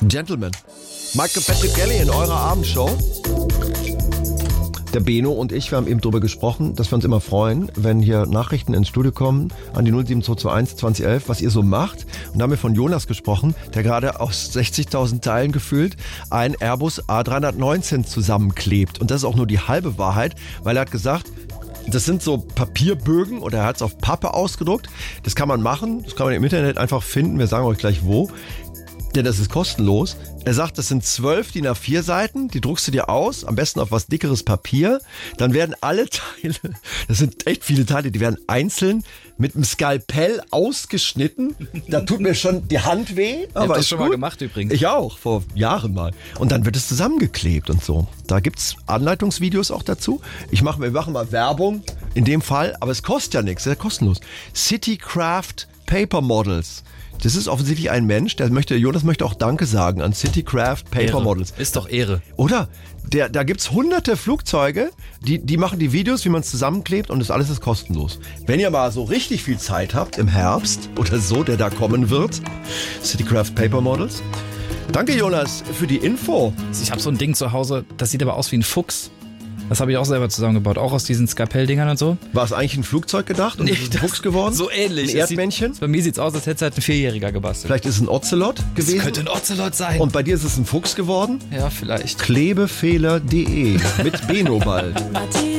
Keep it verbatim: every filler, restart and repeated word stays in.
Gentlemen, Michael Patrick Kelly in eurer Abendshow. Der Beno und ich, wir haben eben darüber gesprochen, dass wir uns immer freuen, wenn hier Nachrichten ins Studio kommen an die null sieben zwei zwei eins zwanzig elf, was ihr so macht. Und da haben wir von Jonas gesprochen, der gerade aus sechzigtausend Teilen gefühlt ein Airbus A drei neunzehn zusammenklebt. Und das ist auch nur die halbe Wahrheit, weil er hat gesagt, das sind so Papierbögen oder er hat es auf Pappe ausgedruckt. Das kann man machen, das kann man im Internet einfach finden, wir sagen euch gleich wo. Denn das ist kostenlos. Er sagt, das sind zwölf D I N A vier Seiten, die druckst du dir aus, am besten auf was dickeres Papier. Dann werden alle Teile, das sind echt viele Teile, die werden einzeln mit einem Skalpell ausgeschnitten. Da tut mir schon die Hand weh. Ich habe das schon gut. mal gemacht übrigens. Ich auch, vor Jahren mal. Und dann wird es zusammengeklebt und so. Da gibt's Anleitungsvideos auch dazu. Ich mache, wir machen mal Werbung in dem Fall, aber es kostet ja nichts, es ist ja kostenlos. Citycraft Paper Models. Das ist offensichtlich ein Mensch, der möchte, Jonas möchte auch Danke sagen an Citycraft Paper Ehre. Models. Ist doch Ehre. Oder? Der, da gibt's hunderte Flugzeuge, die, die machen die Videos, wie man es zusammenklebt und das alles ist kostenlos. Wenn ihr mal so richtig viel Zeit habt, im Herbst oder so, der da kommen wird, Citycraft Paper Models. Danke Jonas für die Info. Ich habe so ein Ding zu Hause, das sieht aber aus wie ein Fuchs. Das habe ich auch selber zusammengebaut, auch aus diesen Skalpell-Dingern und so. War es eigentlich ein Flugzeug gedacht und nee, ist ein Fuchs geworden? So ähnlich. Ein Erdmännchen? Sieht, bei mir sieht es aus, als hätte es halt ein Vierjähriger gebastelt. Vielleicht ist es ein Ocelot gewesen? Das könnte ein Ocelot sein. Und bei dir ist es ein Fuchs geworden? Ja, vielleicht. Klebefehler punkt de mit Beno bald.